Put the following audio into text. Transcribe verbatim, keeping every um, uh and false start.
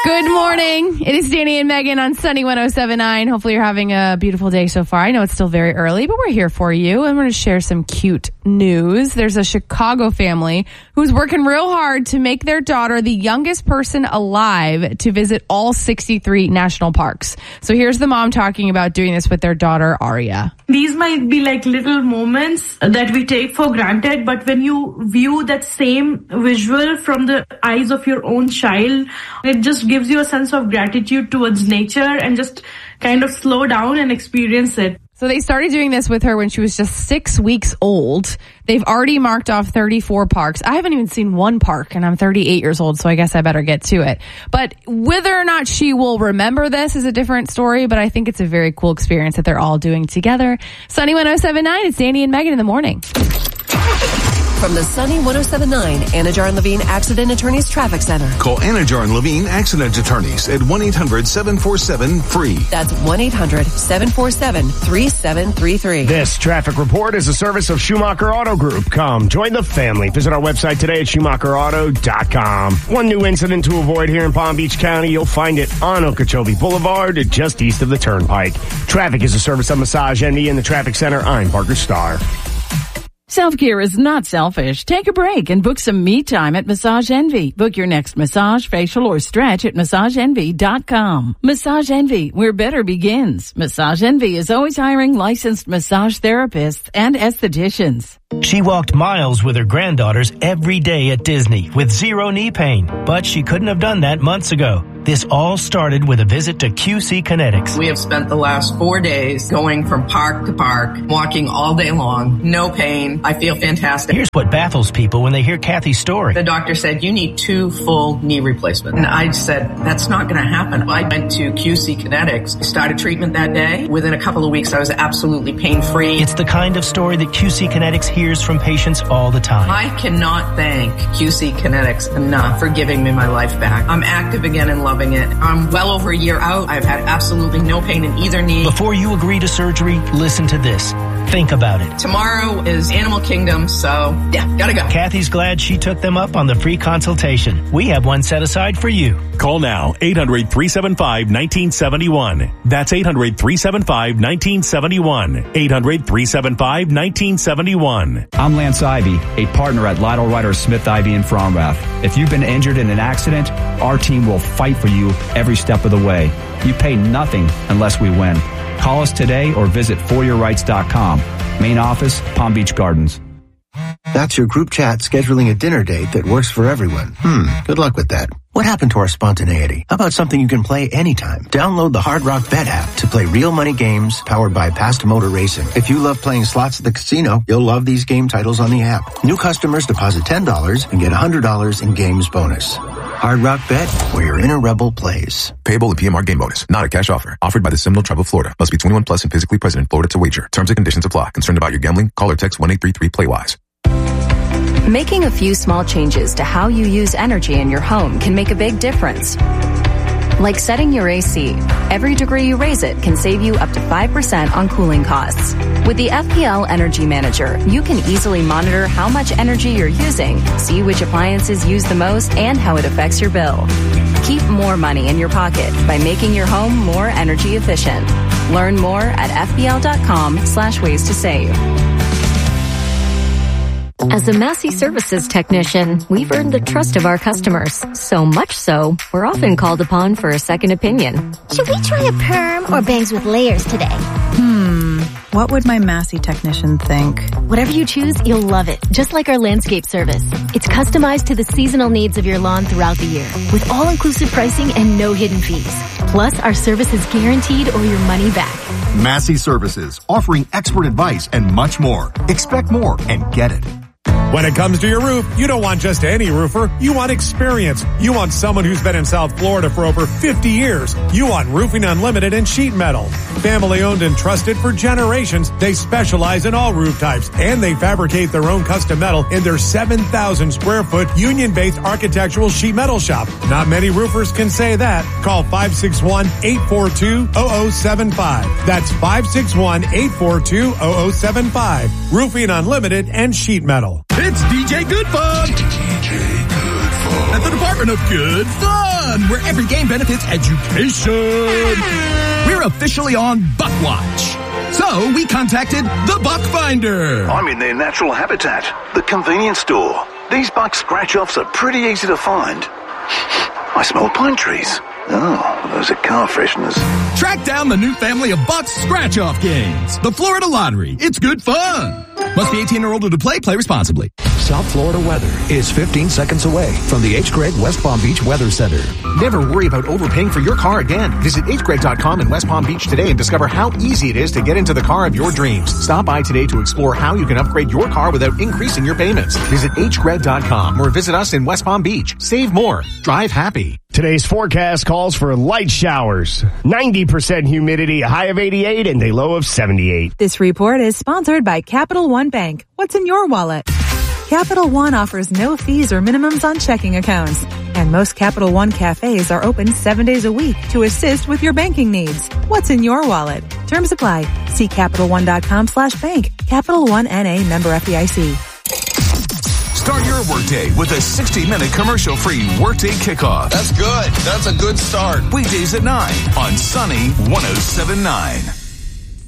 Good morning. It is Danny and Megan on Sunny one oh seven point nine. Hopefully you're having a beautiful day so far. I know it's still very early, but we're here for you. I'm going to share some cute news. There's a Chicago family who's working real hard to make their daughter the youngest person alive to visit all sixty-three national parks. So here's the mom talking about doing this with their daughter, Aria. These might be like little moments that we take for granted, but when you view that same visual from the eyes of your own child, it just gives you a sense of gratitude towards nature and just kind of slow down and experience it. So they started doing this with her when she was just six weeks old. They've already marked off thirty-four parks. I haven't even seen one park, and I'm thirty-eight years old, so I guess I better get to it. But whether or not she will remember this is a different story, but I think it's a very cool experience that they're all doing together. Sunny one oh seven point nine, it's Danny and Megan in the morning. From the Sunny one oh seven point nine Anajar and Levine Accident Attorneys Traffic Center. Call Anajar and Levine Accident Attorneys at one eight hundred seven four seven free. That's one eight hundred seven four seven three seven three three. This traffic report is a service of Schumacher Auto Group. Come, join the family. Visit our website today at schumacher auto dot com. One new incident to avoid here in Palm Beach County. You'll find it on Okeechobee Boulevard, just east of the Turnpike. Traffic is a service of Massage Envy in the Traffic Center. I'm Parker Starr. Self-care is not selfish. Take a break and book some me time at Massage Envy. Book your next massage, facial, or stretch at massage envy dot com. Massage Envy, where better begins. Massage Envy is always hiring licensed massage therapists and estheticians. She walked miles with her granddaughters every day at Disney with zero knee pain, but she couldn't have done that months ago. This all started with a visit to Q C Kinetics. We have spent the last four days going from park to park, walking all day long, no pain. I feel fantastic. Here's what baffles people when they hear Kathy's story. The doctor said, you need two full knee replacements. And I said, that's not going to happen. I went to Q C Kinetics, started treatment that day. Within a couple of weeks, I was absolutely pain-free. It's the kind of story that Q C Kinetics hears from patients all the time. I cannot thank Q C Kinetics enough for giving me my life back. I'm active again and loving it. I'm well over a year out. I've had absolutely no pain in either knee. Before you agree to surgery, listen to this. Think about it. Tomorrow is Animal Kingdom, so yeah, gotta go. Kathy's glad she took them up on the free consultation. We have one set aside for you. Call now, eight hundred three seven five one nine seven one. That's eight hundred three seven five one nine seven one. eight hundred three seven five one nine seven one. I'm Lance Ivy, a partner at Lytle Ryder Smith Ivy in Fromrath. If you've been injured in an accident, our team will fight for you every step of the way. You pay nothing unless we win. Call us today or visit for your rights dot com. Main office, Palm Beach Gardens. That's your group chat scheduling a dinner date that works for everyone. Hmm, good luck with that. What happened to our spontaneity? How about something you can play anytime? Download the Hard Rock Bet app to play real money games powered by Past Motor Racing. If you love playing slots at the casino, you'll love these game titles on the app. New customers deposit ten dollars and get one hundred dollars in games bonus. Hard Rock Bet, where your inner rebel plays. Payable in P M R game bonus, not a cash offer. Offered by the Seminole Tribe of Florida. Must be twenty-one plus and physically present in Florida to wager. Terms and conditions apply. Concerned about your gambling? Call or text one eight three three play wise. Making a few small changes to how you use energy in your home can make a big difference. Like setting your A C. Every degree you raise it can save you up to five percent on cooling costs. With the F P L Energy Manager, you can easily monitor how much energy you're using, see which appliances use the most, and how it affects your bill. Keep more money in your pocket by making your home more energy efficient. Learn more at F B L dot com slash ways to save. As a Massey Services technician, we've earned the trust of our customers. So much so, we're often called upon for a second opinion. Should we try a perm or bangs with layers today? Hmm, what would my Massey technician think? Whatever you choose, you'll love it. Just like our landscape service. It's customized to the seasonal needs of your lawn throughout the year, with all-inclusive pricing and no hidden fees. Plus, our service is guaranteed or your money back. Massey Services, offering expert advice and much more. Expect more and get it. When it comes to your roof, you don't want just any roofer. You want experience. You want someone who's been in South Florida for over fifty years. You want Roofing Unlimited and sheet metal. Family owned and trusted for generations, they specialize in all roof types, and they fabricate their own custom metal in their seven thousand square foot union-based architectural sheet metal shop. Not many roofers can say that. Call five six one, eight four two, zero zero seven five. That's five six one, eight four two, zero zero seven five. Roofing Unlimited and sheet metal. It's D J Good Fun. D J Good Fun. At the Department of Good Fun. fun, where every game benefits education. We're officially on Buckwatch. So we contacted the Buck Finder. I'm in their natural habitat, the convenience store. These buck scratch-offs are pretty easy to find. I smell pine trees. Oh, those are car fresheners. Track down the new family of Bucks scratch-off games. The Florida Lottery. It's good fun. Must be eighteen or older to play. Play responsibly. South Florida weather is fifteen seconds away from the H. Gregg West Palm Beach Weather Center. Never worry about overpaying for your car again. Visit H Gregg dot com in West Palm Beach today and discover how easy it is to get into the car of your dreams. Stop by today to explore how you can upgrade your car without increasing your payments. Visit H Gregg dot com or visit us in West Palm Beach. Save more. Drive happy. Today's forecast calls for light showers, ninety percent humidity, a high of eighty-eight, and a low of seventy-eight. This report is sponsored by Capital One Bank. What's in your wallet? Capital One offers no fees or minimums on checking accounts. And most Capital One cafes are open seven days a week to assist with your banking needs. What's in your wallet? Terms apply. See Capital One dot com slash bank. Capital One N A member F D I C. Start your workday with a sixty-minute commercial-free Workday Kickoff. That's good. That's a good start. Weekdays at nine on Sunny one oh seven point nine.